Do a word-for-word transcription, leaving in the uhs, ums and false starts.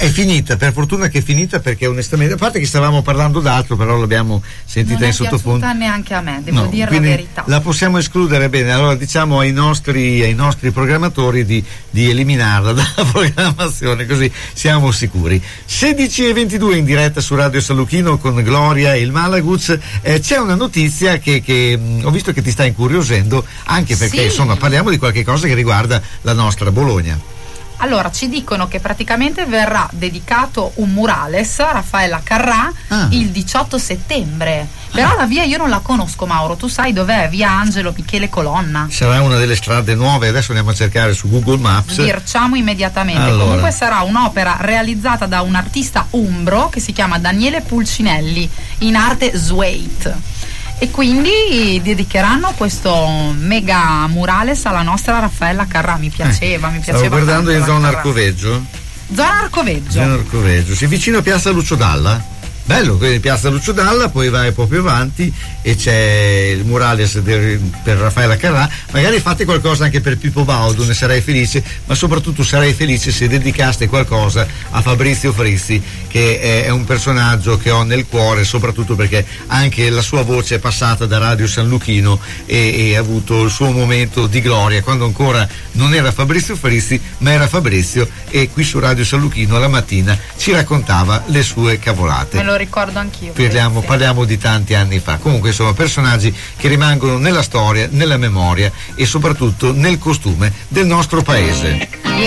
È finita, per fortuna che è finita, perché onestamente, a parte che stavamo parlando d'altro, però l'abbiamo sentita non in sottofondo. Non è neanche a me, devo no, dire la verità. La possiamo escludere. Bene, allora diciamo ai nostri, ai nostri programmatori di, di eliminarla dalla programmazione, così siamo sicuri. sedici e ventidue in diretta su Radio San Luchino con Gloria e il Malaguz. Eh, c'è una notizia che, che mh, ho visto che ti sta incuriosendo, anche perché sì. insomma parliamo di qualche cosa che riguarda la nostra Bologna. Allora, ci dicono che praticamente verrà dedicato un murales a Raffaella Carrà ah. il diciotto settembre. Però ah. la via io non la conosco, Mauro, tu sai dov'è? Via Angelo Michele Colonna. Sarà una delle strade nuove, adesso andiamo a cercare su Google Maps. Sbirciamo immediatamente. Allora. Comunque sarà un'opera realizzata da un artista umbro che si chiama Daniele Pulcinelli, in arte Zweit. E quindi dedicheranno questo mega murales alla nostra Raffaella Carrà. Mi piaceva, eh, mi piaceva. Stavo guardando in zona Carrà. Arcoveggio. Zona Arcoveggio. Zona Arcoveggio, sì, vicino a Piazza Lucio Dalla. Bello, quindi Piazza Lucio Dalla, poi vai proprio avanti e c'è il murales de, per Raffaella Carrà. Magari fate qualcosa anche per Pippo Baudo, ne sarei felice, ma soprattutto sarei felice se dedicaste qualcosa a Fabrizio Frizzi, che è, è un personaggio che ho nel cuore, soprattutto perché anche la sua voce è passata da Radio San Luchino e, e ha avuto il suo momento di gloria quando ancora non era Fabrizio Frizzi ma era Fabrizio, e qui su Radio San Luchino la mattina ci raccontava le sue cavolate. Me lo ricordo anch'io. Parliamo, parliamo di tanti anni fa. Comunque insomma personaggi che rimangono nella storia, nella memoria e soprattutto nel costume del nostro paese.